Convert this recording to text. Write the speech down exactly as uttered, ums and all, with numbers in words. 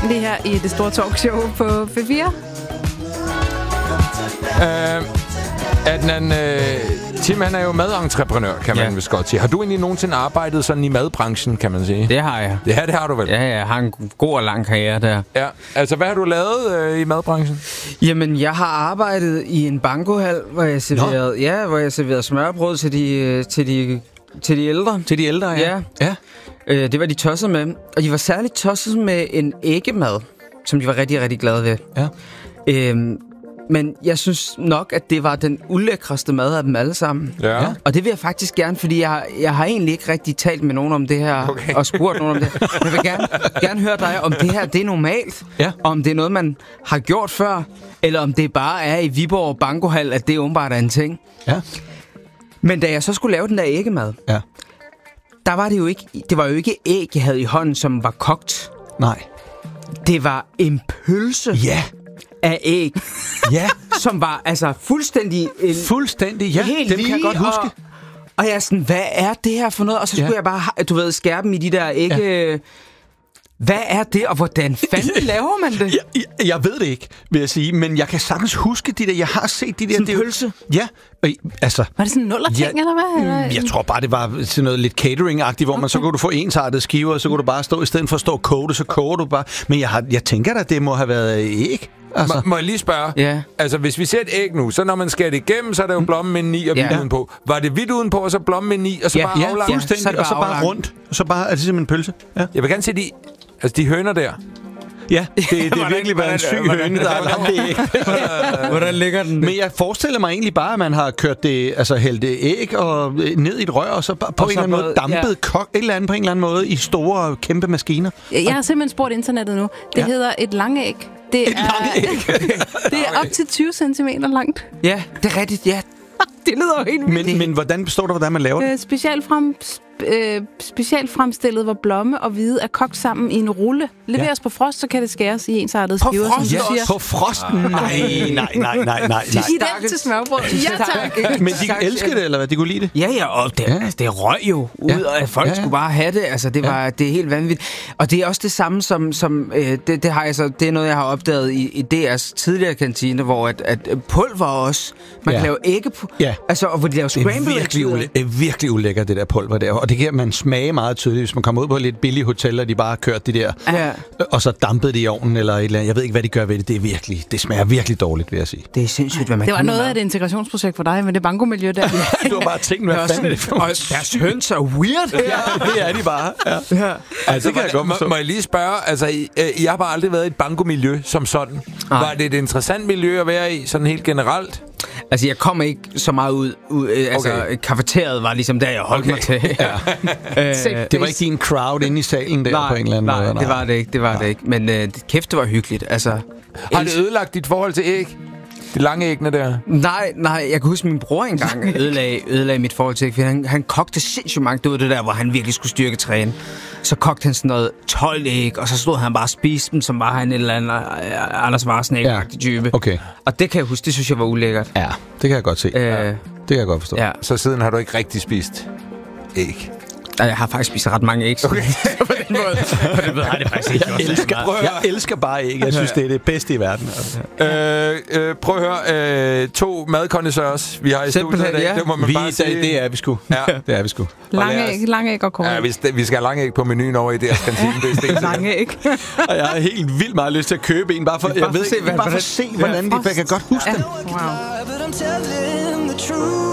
lige her i det store talkshow på P fire. Øh, Adnan, øh, Tim, han er jo madentreprenør, kan man ja. vist godt sige. Har du egentlig nogensinde arbejdet sådan i madbranchen, kan man sige? Det har jeg. Ja, det har du vel? Ja, jeg har en god og lang karriere der. Ja, altså hvad har du lavet øh, i madbranchen? Jamen, jeg har arbejdet i en bankohal, hvor jeg serverede, ja, hvor jeg serverede smørbrød til de, til de, til de ældre. Til de ældre, ja. Ja. ja. Øh, det var de tosset med. Og de var særligt tosset med en æggemad, som de var rigtig, rigtig glade ved. Ja. Øhm, Men jeg synes nok, at det var den ulækreste mad af dem alle sammen. Ja. Og det vil jeg faktisk gerne, fordi jeg, jeg har egentlig ikke rigtig talt med nogen om det her, okay. og spurgt nogen om det. Jeg vil gerne, gerne høre dig, om det her det er normalt, ja. om det er noget, man har gjort før, eller om det bare er i Viborg Bankohal, at det åbenbart er en ting. Ja. Men da jeg så skulle lave den der æggemad, ja. der var det jo ikke, det var jo ikke æg, jeg havde i hånden, som var kogt. Nej. Det var en pølse. Ja. Af æg. Ja. Som var altså fuldstændig... En, fuldstændig, ja. Helt dem kan jeg godt huske. Og, og jeg er sådan, hvad er det her for noget? Og så skulle ja. jeg bare, du ved, skære dem i de der ægge... Ja. Hvad er det, og hvordan fanden laver man det? Jeg, jeg, jeg ved det ikke, vil jeg sige, men jeg kan sagtens huske de der, jeg har set de der... Sådan en pølse? Ja, altså... Var det sådan en nullerting, ja, eller hvad? Jeg tror bare, det var sådan noget lidt catering-agtigt, hvor okay. man så kunne du få ensartede skiver, og så kunne du bare stå, i stedet for at stå og koge det, så koger du bare. Men jeg, har, jeg tænker da, det må have været æg. Altså. Må, må jeg lige spørge? Ja. Altså, hvis vi ser et æg nu, så når man skærer det igennem, så er der jo blommen inde i og hvidt ja. udenpå. Var det hvidt udenpå, og så blommen inde i, og så ja. bare ja. aflangt? Ja, fuldstændig, og så bare rundt. Og så bare, er det simpelthen en pølse? Ja. Jeg vil gerne se de... Altså, de høner der. Ja, det, det er virkelig været en syg høne, der har lagt det æg. Hvordan ligger den? Men jeg forestiller mig egentlig bare, at man har kørt det, altså hældt det æg og ned i et rør, og så på og en så eller anden måde dampet ja. kok, et eller andet på en eller anden måde i store, kæmpe maskiner. Jeg har simpelthen spurgt internettet nu. Det ja. hedder et langæg. Det et er, langæg? Det er op til tyve centimeter langt. Ja, det er rigtigt, ja. Det lyder jo helt vildt. Men, men hvordan består det, hvordan man laver det? Øh, specielt, frem, øh, specielt fremstillet, hvor blomme og hvide er kogt sammen i en rulle. Leveres ja. på frost, så kan det skæres i ensartede på skiver. Frost, yes. På frost? Nej, nej, nej, nej, nej, nej. Identisk til smørbrød. Ja, tak. Men de elskede det, eller hvad? De kunne lide det? Ja, ja, og det, ja. Altså, det røg jo ud, ja. og folk ja, ja. skulle bare have det. Altså, det, var, ja. det er helt vanvittigt. Og det er også det samme som... som øh, det, det, har jeg så, det er noget, jeg har opdaget i, i D R's tidligere kantine, hvor at, at pulver også... Man ja. kan lave ægge på... Ja. Altså, og hvor de laver scrambled. Det er virkelig, ule- det er virkelig ulækkert, det der pulver der. Og det kan man smage meget tydeligt, hvis man kommer ud på et lidt billige hotel, og de bare har kørt de der... Ja. Og så dampet det i ovnen, eller et eller andet. Jeg ved ikke, hvad de gør ved det. Det er virkelig... Det smager virkelig dårligt, vil jeg sige. Det er sindssygt, hvad man Det var noget af et integrationsprojekt for dig, med det bankomiljø der. Du har bare tænkt, hvad fanden er det for? Og deres høns er weird. Ja, det er de bare. Ja. Ja. Altså, det kan jeg godt forstå. Må, må jeg lige spørge, altså, I, I har bare aldrig været i et bankomiljø som sådan. Ej. Var det et interessant miljø at være i, sådan helt generelt? Altså, jeg kom ikke så meget ud. ud øh, altså, okay. Kafeteriet var ligesom der, jeg holdt okay. mig til. Ja. øh, det var ikke din crowd inde i salen der nej, på en eller anden nej, måde? Nej, det var det ikke. Det var nej. det ikke. Men øh, kæft, det var hyggeligt. Altså, har det ødelagt dit forhold til æg? De lange æggene der? Nej, nej. Jeg kan huske, min bror engang ødelagde, ødelagde mit forhold til æg. Han, han kogte sindssygt mange. Det var det der, hvor han virkelig skulle styrke træne. Så kogte han sådan noget tolv æg, og så stod han bare og spiste dem, som var han en eller anden uh, Anders Varsen-æg-agtig type. Okay. Og det kan jeg huske, det synes jeg var ulækkert. Ja, det kan jeg godt se. Øh, ja. Det kan jeg godt forstå. Ja. Så siden har du ikke rigtig spist æg? Jeg har faktisk spist ret mange æg. Okay. På den måde. På den måde har det faktisk ikke jeg, elsker, jeg elsker bare æg. Jeg synes, det er det bedste i verden. Altså. Øh, øh, prøv at høre. Øh, to madkondisørs, vi har i studiet i dag. Ja. Det må man vi bare sige. Det er vi sgu. Ja, det er vi sgu. Lange æg, lange æg og korn. Ja, vi, vi skal have lange æg på menuen over i deres kantine. Det er lange æg. Og jeg har helt vildt meget lyst til at købe en. Bare for, jeg ved, se, bare for at se, hvordan de... Jeg kan godt huske den. Wow.